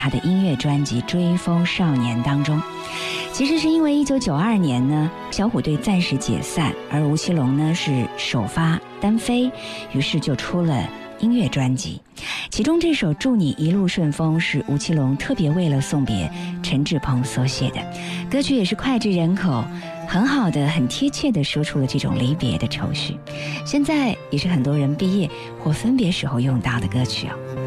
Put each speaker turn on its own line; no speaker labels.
他的音乐专辑《追风少年》当中。其实是因为1992年呢，小虎队暂时解散，而吴奇隆呢是首发单飞，于是就出了音乐专辑。其中这首《祝你一路顺风》是吴奇隆特别为了送别陈志朋所写的，歌曲也是脍炙人口，很好的、很贴切的说出了这种离别的愁绪。现在也是很多人毕业或分别时候用到的歌曲哦。